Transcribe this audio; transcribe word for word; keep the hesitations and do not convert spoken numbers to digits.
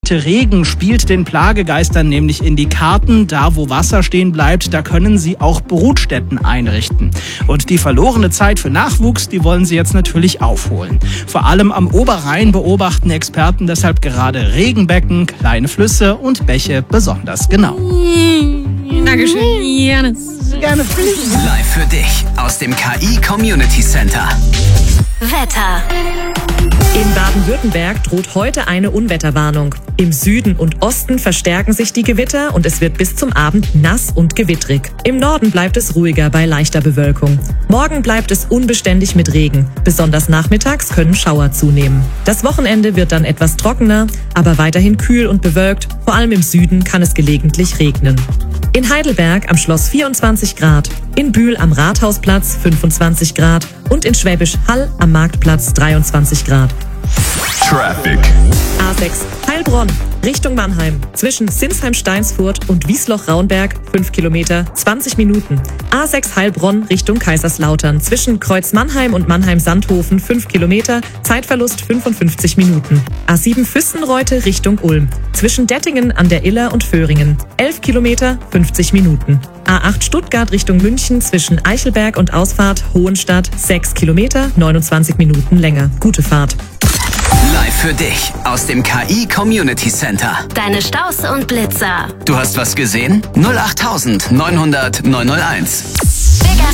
echte Regen spielt den Plagegeistern nämlich in die Karten. Da, wo Wasser stehen bleibt, da können sie auch Brutstätten einrichten. Und die verlorene Zeit für Nachwuchs, die wollen sie jetzt natürlich aufholen. Vor allem am Oberrhein beobachten Experten deshalb gerade Regenbecken, kleine Flüsse und Bäche besonders genau. Dankeschön, Janis. Gerne. Live für dich aus dem K I Community Center. Wetter. In Baden-Württemberg droht heute eine Unwetterwarnung. Im Süden und Osten verstärken sich die Gewitter und es wird bis zum Abend nass und gewittrig. Im Norden bleibt es ruhiger bei leichter Bewölkung. Morgen bleibt es unbeständig mit Regen. Besonders nachmittags können Schauer zunehmen. Das Wochenende wird dann etwas trockener, aber weiterhin kühl und bewölkt. Vor allem im Süden kann es gelegentlich regnen. In Heidelberg am Schloss vierundzwanzig Grad, in Bühl am Rathausplatz fünfundzwanzig Grad und in Schwäbisch Hall am Marktplatz dreiundzwanzig Grad. Traffic. A sechs Heilbronn Richtung Mannheim. Zwischen Sinsheim-Steinsfurt und Wiesloch-Raunberg fünf Kilometer, zwanzig Minuten. A sechs Heilbronn Richtung Kaiserslautern. Zwischen Kreuz Mannheim und Mannheim-Sandhofen fünf Kilometer, Zeitverlust fünfundfünfzig Minuten. A sieben Füssenreute Richtung Ulm. Zwischen Dettingen an der Iller und Föhringen. elf Kilometer, fünfzig Minuten. A acht Stuttgart Richtung München zwischen Eichelberg und Ausfahrt Hohenstadt sechs Kilometer, neunundzwanzig Minuten länger. Gute Fahrt. Live für dich aus dem K I Community Center. Deine Staus und Blitzer. Du hast was gesehen? null acht neunhundert neunhunderт neunhunderteins.